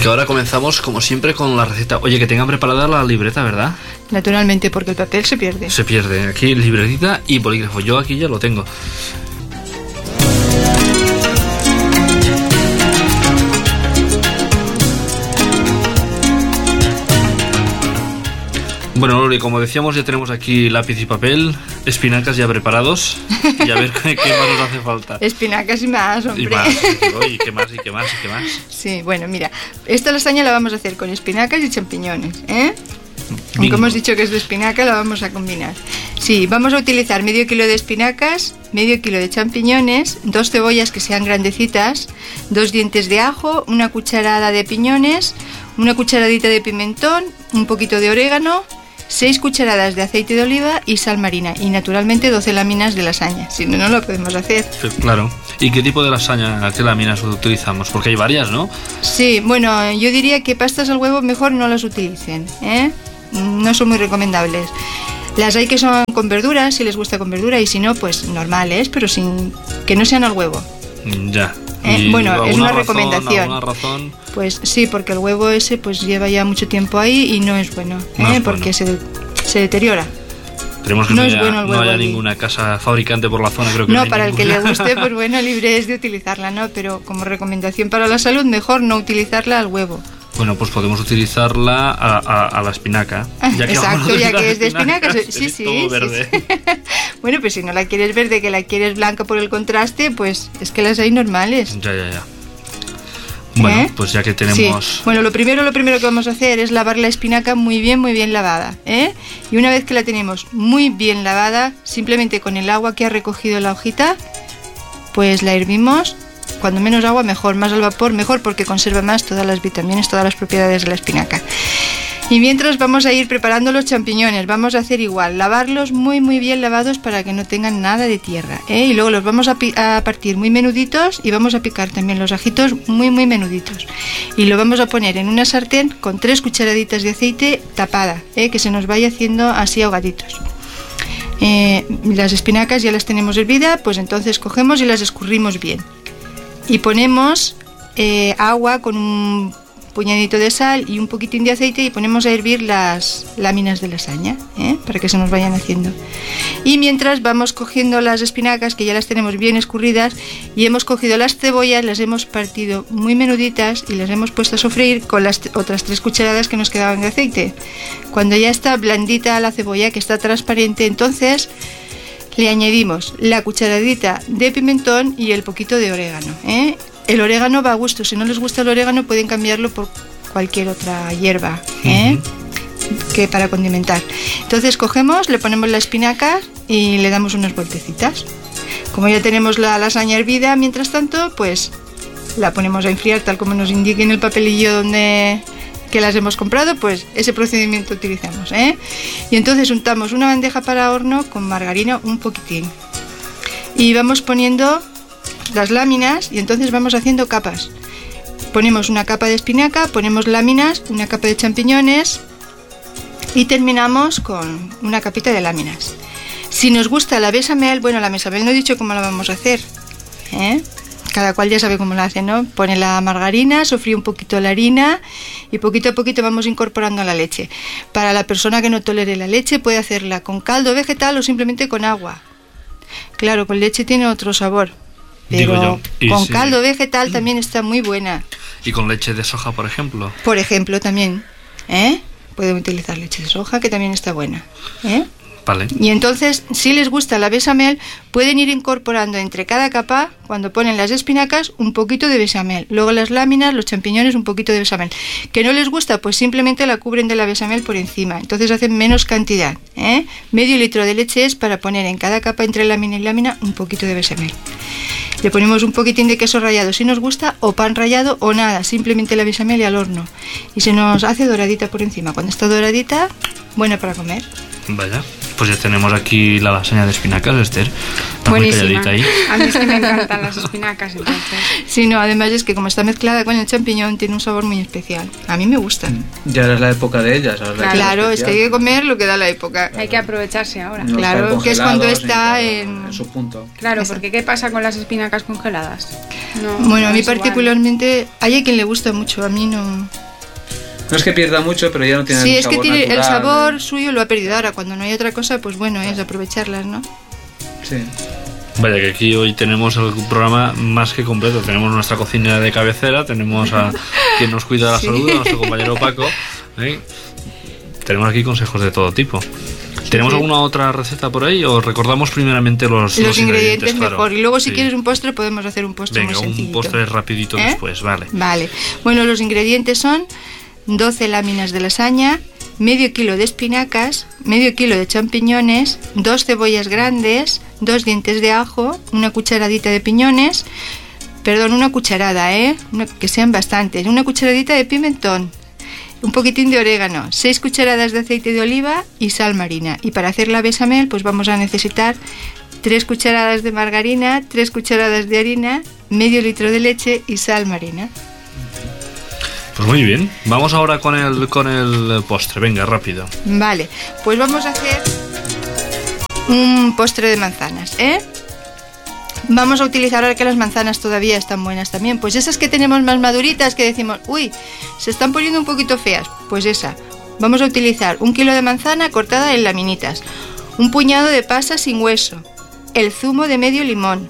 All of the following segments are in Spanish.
que ahora comenzamos, como siempre, con la receta. Oye, que tengan preparada la libreta, ¿verdad? Naturalmente, porque el papel se pierde. Se pierde. Aquí libretita y bolígrafo. Yo aquí ya lo tengo. Bueno, Loli, como decíamos, ya tenemos aquí lápiz y papel, espinacas ya preparados y a ver qué más nos hace falta. Espinacas y más, hombre. Y más, y qué más, y qué más, y qué más. Sí, bueno, mira, esta lasaña la vamos a hacer con espinacas y champiñones, ¿eh? Aunque hemos dicho que es de espinaca, la vamos a combinar. Sí, vamos a utilizar medio kilo de espinacas, medio kilo de champiñones, 2 cebollas que sean grandecitas, 2 dientes de ajo, 1 cucharada de piñones, 1 cucharadita de pimentón, un poquito de orégano, 6 cucharadas de aceite de oliva y sal marina. Y naturalmente 12 láminas de lasaña, si no, no lo podemos hacer. Sí, claro. ¿Y qué tipo de lasaña, qué láminas utilizamos? Porque hay varias, ¿no? Sí, bueno, yo diría que pastas al huevo mejor no las utilicen, ¿eh? No son muy recomendables. Las hay que son con verduras, si les gusta con verdura, y si no, pues normales, pero sin que no sean al huevo. Ya. Bueno, es una recomendación. ¿Alguna razón? Pues sí, porque el huevo ese pues lleva ya mucho tiempo ahí y no es bueno, porque se deteriora. Esperemos que no haya ninguna casa fabricante por la zona, creo que no hay para ninguna. El que le guste, pues bueno, libre es de utilizarla, ¿no? Pero como recomendación para la salud, mejor no utilizarla al huevo. Bueno, pues podemos utilizarla a la espinaca. Exacto, ya que es de espinaca. Sí, todo verde. Sí. Bueno, pues si no la quieres verde, que la quieres blanca por el contraste, pues es que las hay normales. Ya. Bueno, pues ya que tenemos... Sí. Bueno, lo primero que vamos a hacer es lavar la espinaca muy bien lavada, ¿eh? Y una vez que la tenemos muy bien lavada, simplemente con el agua que ha recogido la hojita, pues la hervimos. Cuando menos agua mejor, más al vapor mejor, porque conserva más todas las vitaminas, todas las propiedades de la espinaca. Y mientras vamos a ir preparando los champiñones, vamos a hacer igual, lavarlos muy bien lavados para que no tengan nada de tierra, ¿eh? Y luego los vamos a partir muy menuditos y vamos a picar también los ajitos muy menuditos. Y lo vamos a poner en una sartén con 3 cucharaditas de aceite tapada, que se nos vaya haciendo así ahogaditos. Las espinacas ya las tenemos hervidas, pues entonces cogemos y las escurrimos bien. Y ponemos agua con un puñadito de sal y un poquitín de aceite y ponemos a hervir las láminas de lasaña, para que se nos vayan haciendo. Y mientras vamos cogiendo las espinacas, que ya las tenemos bien escurridas, y hemos cogido las cebollas, las hemos partido muy menuditas y las hemos puesto a sofreír con las otras 3 cucharadas que nos quedaban de aceite. Cuando ya está blandita la cebolla, que está transparente, entonces le añadimos la cucharadita de pimentón y el poquito de orégano, ¿eh? El orégano va a gusto. Si no les gusta el orégano, pueden cambiarlo por cualquier otra hierba, que para condimentar. Entonces cogemos, le ponemos la espinaca y le damos unas vueltecitas. Como ya tenemos la lasaña hervida, mientras tanto, pues la ponemos a enfriar tal como nos indique en el papelillo donde que las hemos comprado, pues ese procedimiento utilizamos, ¿eh? Y entonces untamos una bandeja para horno con margarina un poquitín y vamos poniendo las láminas y entonces vamos haciendo capas. Ponemos una capa de espinaca, ponemos láminas, una capa de champiñones y terminamos con una capita de láminas. Si nos gusta la bechamel, bueno, la bechamel no he dicho cómo la vamos a hacer, ¿eh? Cada cual ya sabe cómo la hace, ¿no? Pone la margarina, sofríe un poquito la harina y poquito a poquito vamos incorporando la leche. Para la persona que no tolere la leche, puede hacerla con caldo vegetal o simplemente con agua. Claro, con leche tiene otro sabor, pero con caldo vegetal también está muy buena. ¿Y con leche de soja, por ejemplo? Por ejemplo, también, ¿eh? Pueden utilizar leche de soja, que también está buena, ¿eh? Vale. Y entonces, si les gusta la bechamel, pueden ir incorporando entre cada capa, cuando ponen las espinacas, un poquito de bechamel. Luego las láminas, los champiñones, un poquito de bechamel. Que no les gusta, pues simplemente la cubren de la bechamel por encima. Entonces hacen menos cantidad, ¿eh? Medio litro de leche es para poner en cada capa entre lámina y lámina un poquito de bechamel. Le ponemos un poquitín de queso rallado si nos gusta, o pan rallado, o nada, simplemente la bechamel y al horno. Y se nos hace doradita por encima. Cuando está doradita, buena para comer. Vaya, pues ya tenemos aquí la lasaña de espinacas, Esther. Está buenísima. muy calladita ahí. A mí es que me encantan las espinacas, entonces. Sí, no, además es que como está mezclada con el champiñón, tiene un sabor muy especial. A mí me gusta. Ya ahora es la época de ellas. Claro, es que hay que comer lo que da la época. Hay que aprovecharse ahora. No, claro, que es cuando está en su punto. Claro, porque ¿qué pasa con las espinacas congeladas? Bueno, a mí particularmente, hay a quien le gusta mucho, a mí no. No es que pierda mucho, pero ya no tiene Sí, el es que sabor tiene el natural. sabor suyo lo ha perdido ahora. Cuando no hay otra cosa, pues bueno, es aprovecharlas, ¿no? Sí. Vaya, que aquí hoy tenemos el programa más que completo. Tenemos nuestra cocinera de cabecera, tenemos a quien nos cuida la salud, a nuestro compañero Paco. ¿eh? Tenemos aquí consejos de todo tipo. ¿Tenemos alguna otra receta por ahí o recordamos primeramente los ingredientes claro? mejor? Y luego si Sí. quieres un postre podemos hacer un postre Venga, muy sencillito. un postre rapidito después, vale. Vale. Bueno, los ingredientes son 12 láminas de lasaña, medio kilo de espinacas, medio kilo de champiñones, 2 cebollas grandes, 2 dientes de ajo, una cucharadita de piñones, una cucharada, que sean bastantes, una cucharadita de pimentón, un poquitín de orégano, 6 cucharadas de aceite de oliva y sal marina. Y para hacer la bechamel, pues vamos a necesitar 3 cucharadas de margarina, 3 cucharadas de harina, medio litro de leche y sal marina. Pues muy bien, vamos ahora con el postre, venga, rápido. Vale, pues vamos a hacer un postre de manzanas, Vamos a utilizar, ahora que las manzanas todavía están buenas también, pues esas que tenemos más maduritas, que decimos, uy, se están poniendo un poquito feas, pues esa. Vamos a utilizar 1 kilo de manzana cortada en laminitas, un puñado de pasas sin hueso, el zumo de medio limón,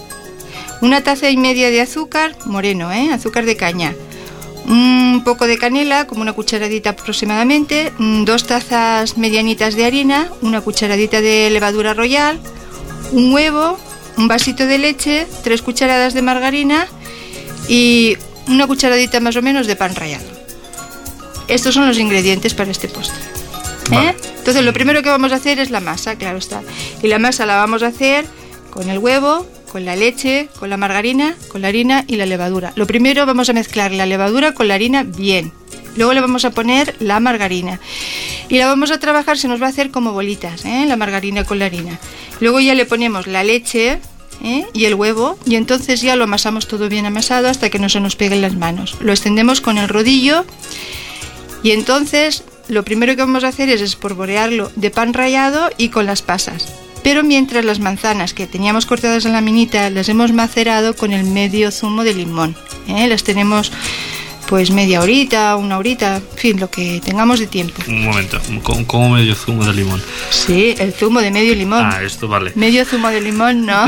1 taza y media de azúcar moreno, azúcar de caña, un poco de canela, como una cucharadita aproximadamente, 2 tazas medianitas de harina, una cucharadita de levadura royal, un huevo, un vasito de leche, 3 cucharadas de margarina y una cucharadita más o menos de pan rallado. Estos son los ingredientes para este postre. Vale. Entonces lo primero que vamos a hacer es la masa, claro está. Y la masa la vamos a hacer con el huevo, con la leche, con la margarina, con la harina y la levadura. Lo primero vamos a mezclar la levadura con la harina bien. Luego le vamos a poner la margarina y la vamos a trabajar, se nos va a hacer como bolitas, la margarina con la harina. Luego ya le ponemos la leche y el huevo y entonces ya lo amasamos todo bien amasado hasta que no se nos peguen las manos. Lo extendemos con el rodillo y entonces lo primero que vamos a hacer es espolvorearlo de pan rallado y con las pasas. Pero mientras las manzanas que teníamos cortadas en la minita las hemos macerado con el medio zumo de limón. Las tenemos pues media horita, 1 horita, en fin, lo que tengamos de tiempo. Un momento, ¿cómo medio zumo de limón? Sí, el zumo de medio limón. Ah, esto vale. Medio zumo de limón, no.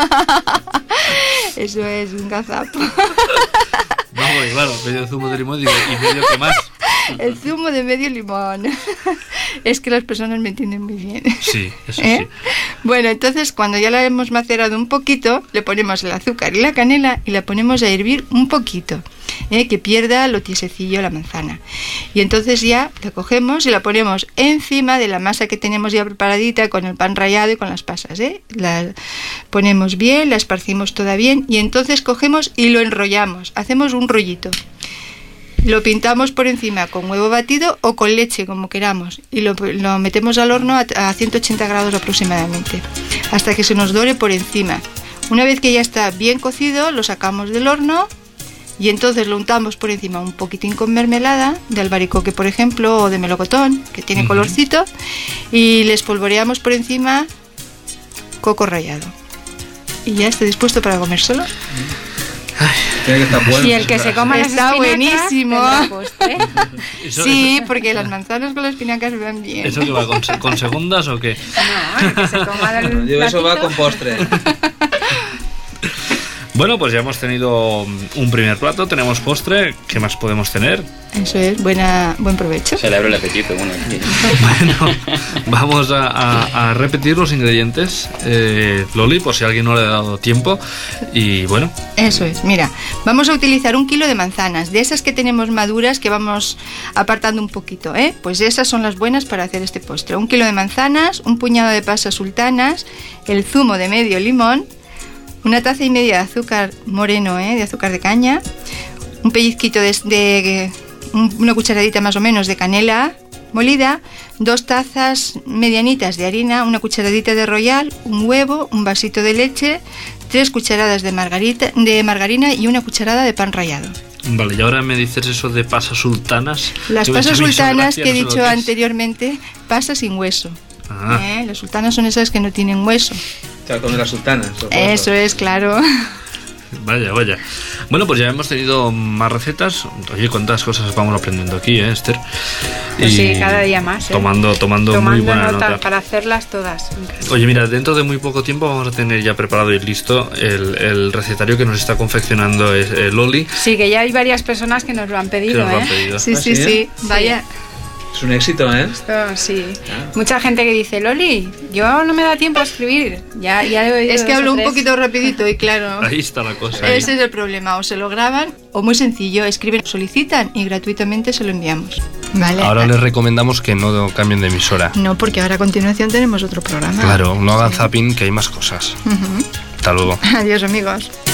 Eso es un gazapo. No, porque claro, medio zumo de limón digo, ¿y medio qué más? El zumo de medio limón. Es que las personas me entienden muy bien. Sí, eso sí. Bueno, entonces cuando ya la hemos macerado un poquito, le ponemos el azúcar y la canela y la ponemos a hervir un poquito, que pierda lo tiesecillo la manzana. Y entonces ya la cogemos y la ponemos encima de la masa que tenemos ya preparadita con el pan rallado y con las pasas. La ponemos bien, la esparcimos toda bien y entonces cogemos y lo enrollamos. Hacemos un rollito. Lo pintamos por encima con huevo batido o con leche, como queramos, y lo metemos al horno a 180 grados aproximadamente, hasta que se nos dore por encima. Una vez que ya está bien cocido, lo sacamos del horno y entonces lo untamos por encima un poquitín con mermelada, de albaricoque por ejemplo, o de melocotón, que tiene colorcito, y le espolvoreamos por encima coco rallado. Y ya está dispuesto para comérselo. Tiene que estar bueno. Y el que se coma las Está espinacas buenísimo. tendrá postre. Sí, porque las manzanas con las espinacas van bien. ¿Eso que va con segundas o qué? No, el que se coma el Digo, eso va platito. con postre. Bueno, pues ya hemos tenido un primer plato, tenemos postre, ¿qué más podemos tener? Eso es, buen provecho. Se le abre el apetito. Bueno, Bueno, vamos a repetir los ingredientes, Loli, por si alguien no le ha dado tiempo. Y bueno, Eso es, mira, vamos a utilizar 1 kilo de manzanas, de esas que tenemos maduras que vamos apartando un poquito, pues esas son las buenas para hacer este postre. 1 kilo de manzanas, un puñado de pasas sultanas, el zumo de medio limón, 1 taza y media de azúcar moreno, de azúcar de caña, un pellizquito una cucharadita más o menos de canela molida, 2 tazas medianitas de harina, 1 cucharadita de royal, un huevo, un vasito de leche, 3 cucharadas de margarina y 1 cucharada de pan rallado. vale, y ahora me dices eso de pasas sultanas. Las Yo me pasas he hecho sultanas gracia, que he no sé lo dicho que es. anteriormente, pasas sin hueso. Ah. Las sultanas son esas que no tienen hueso. O sea, con las sultanas. Eso es, claro. Vaya. Bueno, pues ya hemos tenido más recetas. Oye, cuántas cosas vamos aprendiendo aquí, Esther. Pues sí, cada día más. Tomando muy buena nota. para hacerlas todas. Oye, mira, dentro de muy poco tiempo vamos a tener ya preparado y listo el recetario que nos está confeccionando Loli. Sí, que ya hay varias personas que nos lo han pedido, Sí, ¿Ah, sí, sí? sí. Vaya. Es un éxito, ¿eh? Esto sí. Mucha gente que dice, Loli, yo no me da tiempo a escribir. Ya he oído Es que 2 o hablo un 3. poquito rapidito y claro. Ahí está la cosa. Ese es el problema. O se lo graban o muy sencillo, escriben, solicitan y gratuitamente se lo enviamos. Vale. Ahora les recomendamos que no cambien de emisora. No, porque ahora a continuación tenemos otro programa. Claro, no hagan zapping, que hay más cosas. Hasta luego. Adiós, amigos.